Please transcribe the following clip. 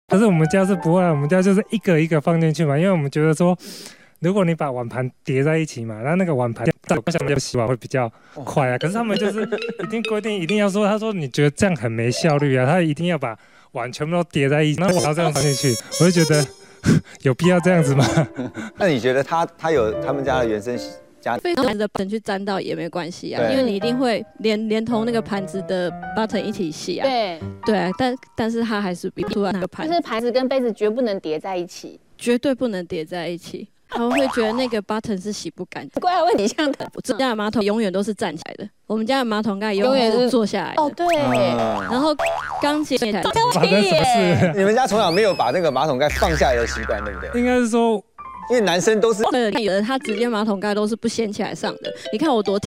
可是我们家是不会，我们家就是一个一个放进去嘛，因为我们觉得说，如果你把碗盘叠在一起嘛，然后那个碗盘要洗碗会比较快啊。可是他们就是一定规定一定要说，他说你觉得这样很没效率啊，他一定要把碗全部都叠在一起，那我要这样放进去，我就觉得有必要这样子吗？ 那你觉得他有他们家的原生家非常的盆去沾到也没关系啊，因为你一定会连同那个盘子的 button 一起洗啊。对啊，但是它还是比不出来那个盘子， 就是盘子跟杯子绝不能叠在一起， 绝对不能叠在一起。他们会觉得那个 button 是洗不干净。 怪问题像我家的马桶永远都是站起来的，我们家的马桶盖永远是坐下来的。 哦，对。 然后刚接起来， 发生什么事？ 你们家从小没有把那个马桶盖放下来的习惯，对不对？ 应该是说。 因为男生都是， 有的他直接马桶盖都是不掀起来上的。你看我多